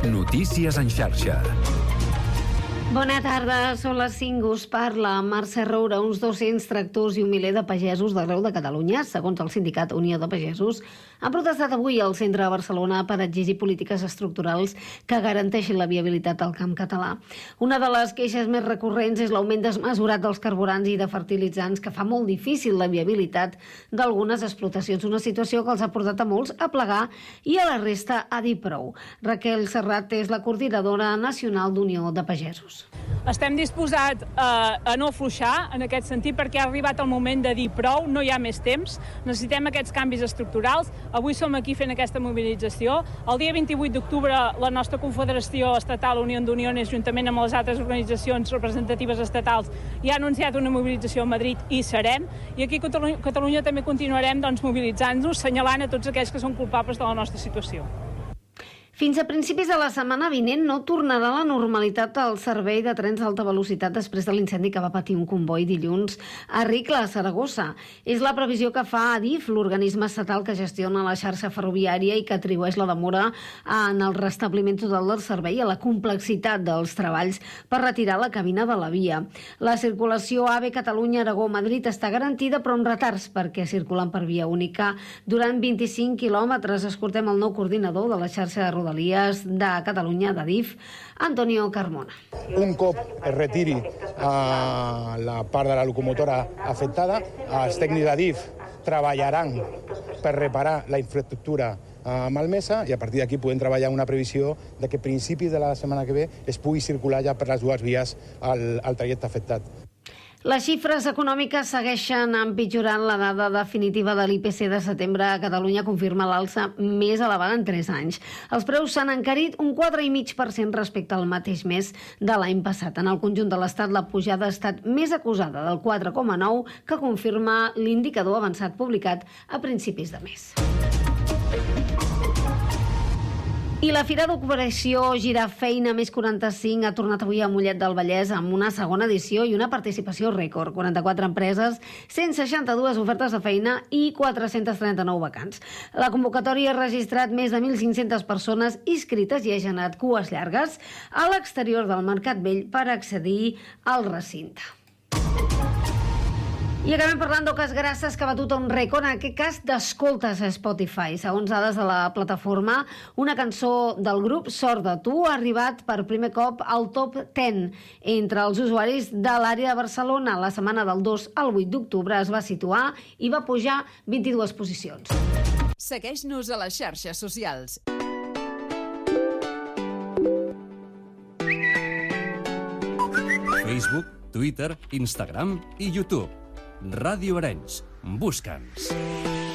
Notícies en xarxa. Bona tarda, són les 5, us parla Mercè Roura. Uns 200 tractors i un miler de pagesos d'arreu de Catalunya, segons el sindicat Unió de Pagesos, han protestat avui al centre de Barcelona per exigir polítiques estructurals que garanteixin la viabilitat del camp català. Una de les queixes més recurrents és l'augment desmesurat dels carburants i de fertilitzants que fa molt difícil la viabilitat d'algunes explotacions, una situació que els ha portat a molts a plegar i a la resta a dir prou. Raquel Serrat és la coordinadora nacional d'Unió de Pagesos. Estem disposats a no afluixar en aquest sentit perquè ha arribat el moment de dir prou, no hi ha més temps, necessitem aquests canvis estructurals. Avui som aquí fent aquesta mobilització. El dia 28 d'octubre la nostra Confederació Estatal Unió d'Uniones, juntament amb les altres organitzacions representatives estatals, ja ha anunciat una mobilització a Madrid i serem. I aquí a Catalunya també continuarem mobilitzant-nos, assenyalant a tots aquells que són culpables de la nostra situació. Fins a principis de la setmana vinent no tornarà a la normalitat el servei de trens d'alta velocitat després de l'incendi que va patir un comboi dilluns a Ricla, a Saragossa. És la previsió que fa Adif, l'organisme estatal que gestiona la xarxa ferroviària i que atribueix la demora en el restabliment total del servei a la complexitat dels treballs per retirar la cabina de la via. La circulació AVE Catalunya-Aragó-Madrid està garantida, però amb retards perquè circulen per via única durant 25 quilòmetres. Escoltem el nou coordinador de la xarxa de Rodalies de Catalunya, d'Adif, Antonio Carmona. Un cop es retiri la part de la locomotora afectada, els tècnics d'Adif treballaran per reparar la infraestructura malmesa i a partir d'aquí podem treballar una previsió de que a principis de la setmana que ve es pugui circular ja per les dues vies al trajecte afectat. Les xifres econòmiques segueixen empitjorant. La dada definitiva de l'IPC de setembre a Catalunya confirma l'alça més elevada en 3 anys. Els preus s'han encarit un 4,5% respecte al mateix mes de l'any passat. En el conjunt de l'Estat, la pujada ha estat més acusada, del 4,9%, que confirma l'indicador avançat publicat a principis de mes. I la Fira d'Ocupació Gira Feina Més 45 ha tornat avui a Mollet del Vallès amb una segona edició i una participació rècord. 44 empreses, 162 ofertes de feina i 439 vacants. La convocatòria ha registrat més de 1.500 persones inscrites i ha generat cues llargues a l'exterior del Mercat Vell per accedir al recinte. I acabem parlant d'Oques Grasses, que ha batut un rècord, en aquest cas d'escoltes a Spotify. Segons dades de la plataforma, una cançó del grup, Sort de tu, ha arribat per primer cop al top 10 entre els usuaris de l'àrea de Barcelona. La setmana del 2 al 8 d'octubre es va situar i va pujar 22 posicions. Segueix-nos a les xarxes socials. Facebook, Twitter, Instagram i YouTube. Ràdio Arenys. Busca'ns.